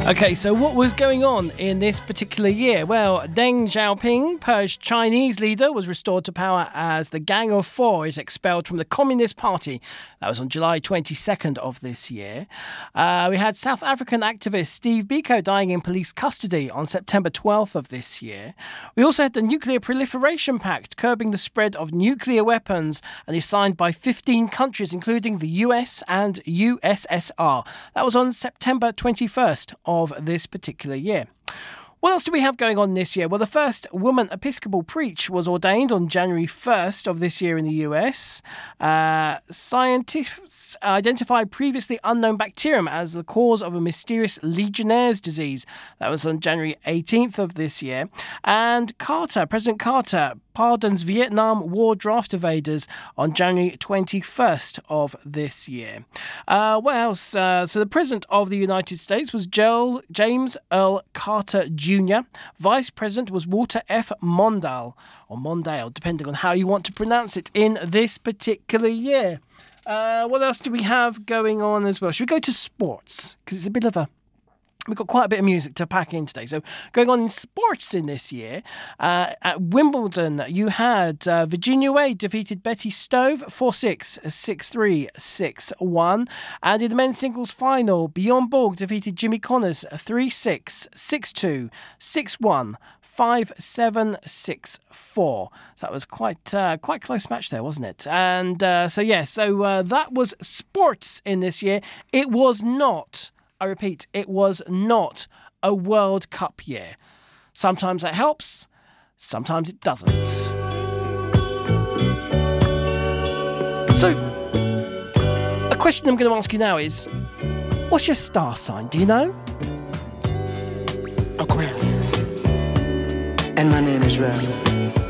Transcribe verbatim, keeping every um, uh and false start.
Okay, so what was going on in this particular year? Well, Deng Xiaoping, purged Chinese leader, was restored to power as the Gang of Four is expelled from the Communist Party. That was on July twenty-second of this year. Uh, we had South African activist Steve Biko dying in police custody on September twelfth of this year. We also had the Nuclear Proliferation Pact, curbing the spread of nuclear weapons, and is signed by fifteen countries, including the U S and U S S R. That was on September twenty-first of this particular year. What else do we have going on this year? Well, the first woman Episcopal preach was ordained on January first of this year in the U S. Uh, scientists identified previously unknown bacterium as the cause of a mysterious Legionnaire's disease. That was on January eighteenth of this year. And Carter, President Carter, pardons Vietnam War draft evaders on January twenty-first of this year. Uh, what else? Uh, so the President of the United States was Joel, James Earl Carter Junior Vice President was Walter F. Mondale, or Mondale, depending on how you want to pronounce it, in this particular year. Uh, what else do we have going on as well? Should we go to sports? Because it's a bit of a... We've got quite a bit of music to pack in today. So going on in sports in this year, uh, at Wimbledon, you had uh, Virginia Wade defeated Betty Stove four six, six three, six one. And in the men's singles final, Bjorn Borg defeated Jimmy Connors three six, six two, six one, five seven, six four. So that was quite uh, quite close match there, wasn't it? And uh, so, yeah, so uh, that was sports in this year. It was not... I repeat, it was not a World Cup year. Sometimes that helps, sometimes it doesn't. So, a question I'm going to ask you now is, what's your star sign? Do you know? Aquarius. And my name is Red.